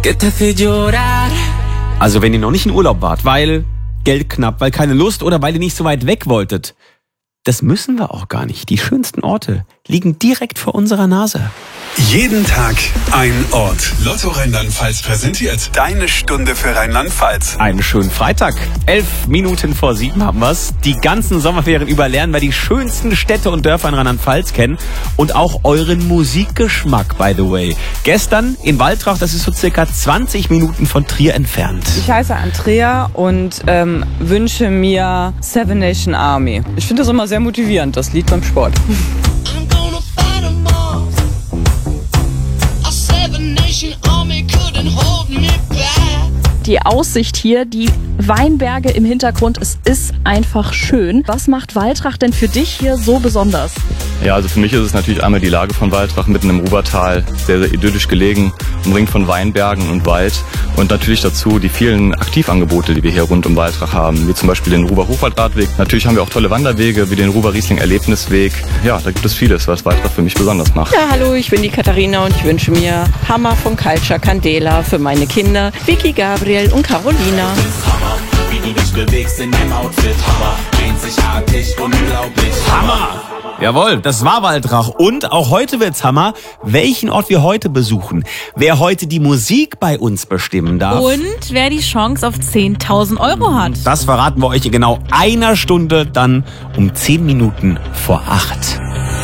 Also wenn ihr noch nicht in Urlaub wart, weil Geld knapp, weil keine Lust oder weil ihr nicht so weit weg wolltet. Das müssen wir auch gar nicht. Die schönsten Orte liegen direkt vor unserer Nase. Jeden Tag ein Ort. Lotto Rheinland-Pfalz präsentiert deine Stunde für Rheinland-Pfalz. Einen schönen Freitag. 11:11 haben wir's. Die ganzen Sommerferien über lernen wir die schönsten Städte und Dörfer in Rheinland-Pfalz kennen und auch euren Musikgeschmack, by the way. Gestern in Waltrach, das ist so circa 20 Minuten von Trier entfernt. Ich heiße Andrea und wünsche mir Seven Nation Army. Ich finde das immer sehr motivierend, das Lied beim Sport. Die Aussicht hier, die Weinberge im Hintergrund, es ist einfach schön. Was macht Waltrach denn für dich hier so besonders? Ja, also für mich ist es natürlich einmal die Lage von Waltrach mitten im Rubertal, sehr, sehr idyllisch gelegen, umringt von Weinbergen und Wald und natürlich dazu die vielen Aktivangebote, die wir hier rund um Waltrach haben, wie zum Beispiel den Ruber-Hochwaldradweg. Natürlich haben wir auch tolle Wanderwege wie den Ruber-Riesling-Erlebnisweg. Ja, da gibt es vieles, was Waltrach für mich besonders macht. Ja, hallo, ich bin die Katharina und ich wünsche mir Hammer von Culture Candela für meine Kinder, Vicky, Gabriel und Carolina. Hammer, wie du dich bewegst in dem Outfit. Hammer, einzigartig, unglaublich. Hammer! Jawohl, das war Waltrach. Und auch heute wird's Hammer, welchen Ort wir heute besuchen. Wer heute die Musik bei uns bestimmen darf. Und wer die Chance auf 10.000 € hat. Das verraten wir euch in genau einer Stunde, dann um 10 Minuten vor 8.